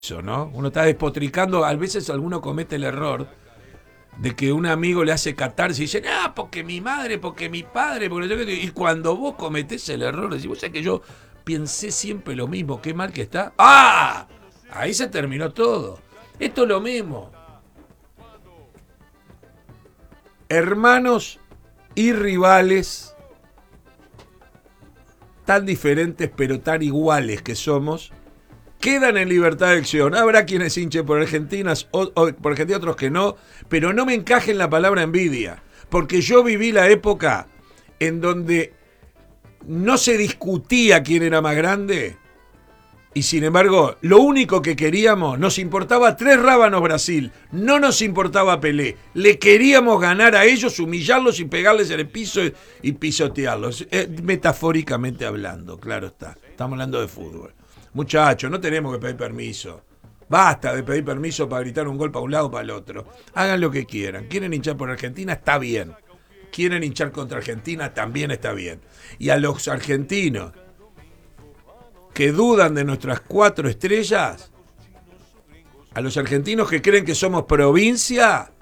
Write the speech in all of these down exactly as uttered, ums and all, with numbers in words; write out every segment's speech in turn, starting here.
eso, ¿no? Uno está despotricando, a veces alguno comete el error de que un amigo le hace catarsis y dice, ah, porque mi madre, porque mi padre, porque yo, y cuando vos cometés el error, decís, vos sabés que yo pensé siempre lo mismo, qué mal que está. ¡Ah! Ahí se terminó todo. Esto es lo mismo. Hermanos y rivales, tan diferentes pero tan iguales que somos, quedan en libertad de elección. Habrá quienes hinchen por Argentina, o, o, por Argentina, otros que no, pero no me encajen la palabra envidia, porque yo viví la época en donde no se discutía quién era más grande, y sin embargo, lo único que queríamos, nos importaba tres rábanos Brasil, no nos importaba Pelé, le queríamos ganar a ellos, humillarlos y pegarles en el piso y, y pisotearlos, eh, metafóricamente hablando, claro está, estamos hablando de fútbol. Muchachos, no tenemos que pedir permiso. Basta de pedir permiso para gritar un gol para un lado o para el otro. Hagan lo que quieran. ¿Quieren hinchar por Argentina? Está bien. ¿Quieren hinchar contra Argentina? También está bien. Y a los argentinos que dudan de nuestras cuatro estrellas, a los argentinos que creen que somos provincia,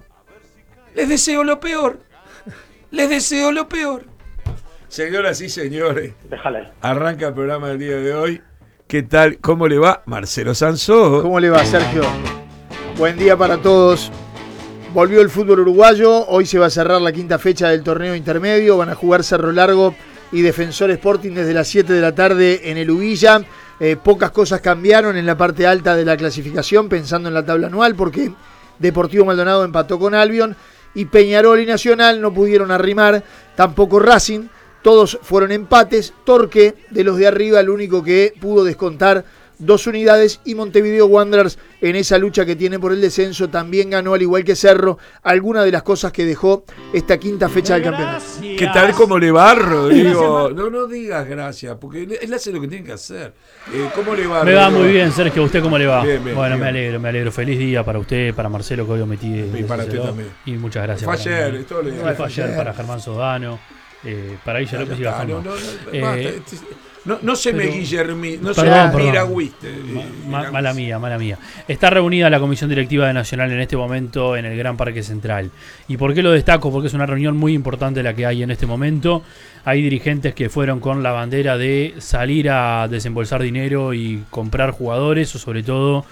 les deseo lo peor. Les deseo lo peor. Señoras y señores, Déjale. Arranca el programa del día de hoy. ¿Qué tal? ¿Cómo le va? Marcelo Sanzó. ¿Cómo le va, Sergio? Buen día para todos. Volvió el fútbol uruguayo. Hoy se va a cerrar la quinta fecha del torneo intermedio. Van a jugar Cerro Largo y Defensor Sporting desde las siete de la tarde en el Ubilla. Eh, pocas cosas cambiaron en la parte alta de la clasificación, pensando en la tabla anual, porque Deportivo Maldonado empató con Albion y Peñarol y Nacional no pudieron arrimar, tampoco Racing. Todos fueron empates. Torque, de los de arriba, el único que pudo descontar dos unidades, y Montevideo Wanderers, en esa lucha que tiene por el descenso, también ganó, al igual que Cerro, algunas de las cosas que dejó esta quinta fecha del campeonato. ¿Qué tal? ¿Cómo le va, Rodrigo? No, no digas gracias, porque él hace lo que tiene que hacer. Eh, ¿Cómo le va, Me Rodrigo? va muy bien, Sergio. ¿Usted cómo le va? Bien, bien, bueno, bien. me alegro, me alegro. Feliz día para usted, para Marcelo, que hoy omití. Y para usted también. Y muchas gracias. Fue para ayer, mí. todo le Fue, fue ayer para Germán Sodano, eh, para Guilla No, López y no, Baján. no, no, no, Eh, basta, este- no, no se me pero- guillermi, no Perdón, se me perdón. piragüiste. Ma- ma- mala mía, mala mía. Está reunida la Comisión Directiva de Nacional en este momento en el Gran Parque Central. ¿Y por qué lo destaco? Porque es una reunión muy importante la que hay en este momento. Hay dirigentes que fueron con la bandera de salir a desembolsar dinero y comprar jugadores, o sobre todo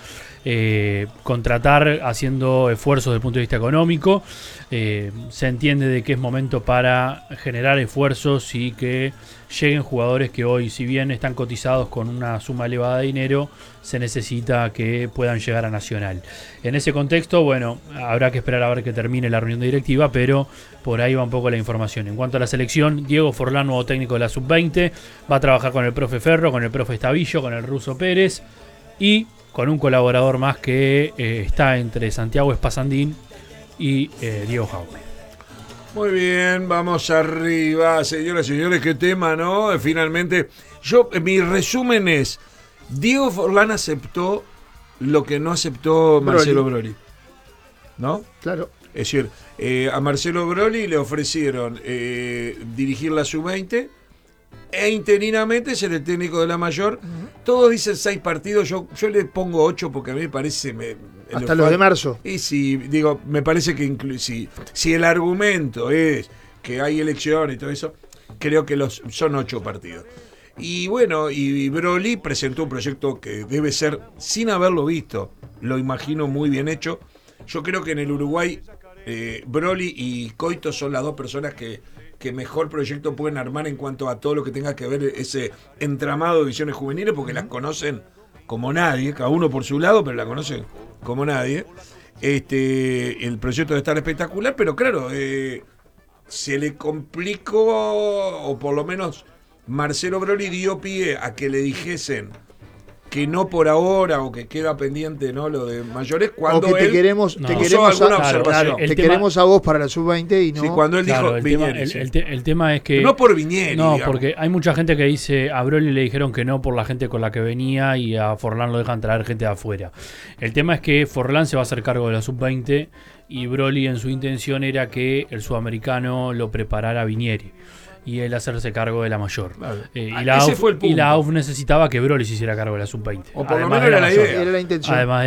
eh, contratar haciendo esfuerzos desde el punto de vista económico. Eh, se entiende de que es momento para generar esfuerzos y que lleguen jugadores que hoy, si bien están cotizados con una suma elevada de dinero, se necesita que puedan llegar a Nacional. En ese contexto, bueno, habrá que esperar a ver que termine la reunión directiva, pero por ahí va un poco la información. En cuanto a la selección, Diego Forlán, nuevo técnico de la sub veinte, va a trabajar con el profe Ferro, con el profe Estavillo, con el Ruso Pérez y con un colaborador más que eh, está entre Santiago Espasandín y eh, Diego Jaume. Muy bien, vamos arriba, señoras y señores, qué tema, ¿no? Finalmente, yo, mi resumen es, Diego Forlán aceptó lo que no aceptó Marcelo Broly, ¿no? Claro. Es decir, eh, a Marcelo Broly le ofrecieron eh, dirigir la sub veinte e interinamente ser el técnico de la mayor. Uh-huh. Todos dicen seis partidos, yo, yo le pongo ocho porque a mí me parece... Me, Hasta los de marzo. Y si, digo, me parece que inclu- si, si el argumento es que hay elecciones y todo eso, creo que los son ocho partidos. Y bueno, y Broly presentó un proyecto que debe ser, sin haberlo visto, lo imagino muy bien hecho. Yo creo que en el Uruguay, eh, Broly y Coito son las dos personas que, que mejor proyecto pueden armar en cuanto a todo lo que tenga que ver ese entramado de divisiones juveniles, porque las conocen como nadie, cada uno por su lado, pero la conocen como nadie. Este, el proyecto debe estar espectacular, pero claro, eh, se le complicó, o por lo menos Marcelo Broly dio pie a que le dijesen que no por ahora, o que queda pendiente, ¿no?, lo de mayores, cuando o que te él queremos, no. te puso queremos, alguna a, observación. claro, El te tema- queremos a vos para la sub veinte y no. Sí, cuando él Claro, dijo el, tema, Viñeri, el, sí. el te- el tema es que... No por Viñeri, No, digamos. porque hay mucha gente que dice a Broly le dijeron que no por la gente con la que venía y a Forlán lo dejan traer gente de afuera. El tema es que Forlán se va a hacer cargo de la sub veinte y Broly en su intención era que el sudamericano lo preparara Viñeri. y él hacerse cargo de la mayor. Claro. Eh, Ah, y, la ese AUF, fue el punto. y la AUF necesitaba que Broly se hiciera cargo de la sub veinte. O por lo Además menos de era la mayor. idea. Era la intención. Además